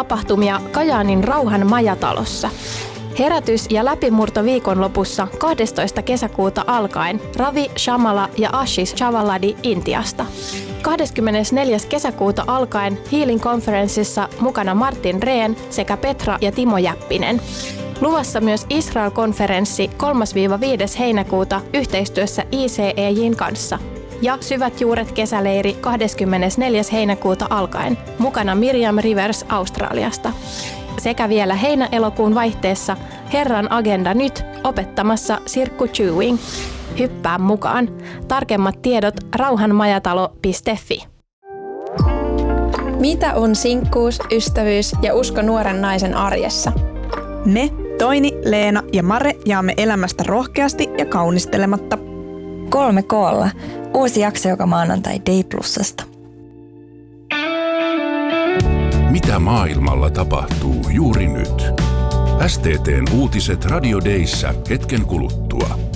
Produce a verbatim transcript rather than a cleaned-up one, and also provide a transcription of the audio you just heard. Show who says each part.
Speaker 1: tapahtumia Kajaanin Rauhan majatalossa. Herätys- ja läpimurto viikonlopussa kahdestoista kesäkuuta alkaen Ravi Shamala ja Ashish Chavaladi Intiasta. kahdeskymmenesneljäs kesäkuuta alkaen Healing Conferenceissa mukana Martin Rehn sekä Petra ja Timo Jäppinen. Luvassa myös Israel-konferenssi kolmas–viides heinäkuuta yhteistyössä I C E J:n kanssa. Ja Syvät juuret kesäleiri kahdeskymmenesneljäs heinäkuuta alkaen, mukana Miriam Rivers Australiasta. Sekä vielä heinä-elokuun vaihteessa Herran agenda nyt opettamassa Sirkku Chewing. Hyppää mukaan. Tarkemmat tiedot rauhanmajatalo piste fi.
Speaker 2: Mitä on sinkkuus, ystävyys ja usko nuoren naisen arjessa?
Speaker 3: Me, Toini, Leena ja Mare jaamme elämästä rohkeasti ja kaunistelematta.
Speaker 4: Kolme koolla. Uusi jakso joka maanantai Day Plusasta.
Speaker 5: Mitä maailmalla tapahtuu juuri nyt? S T T:n uutiset Radio Dayssä hetken kuluttua.